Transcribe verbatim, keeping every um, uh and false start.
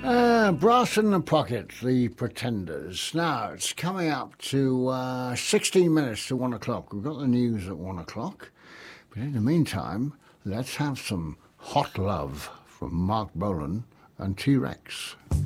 Uh, Brass in the Pocket, the Pretenders. Now, it's coming up to uh, sixteen minutes to one o'clock. We've got the news at one o'clock. But in the meantime, let's have some hot love from Mark Bolan and T-Rex.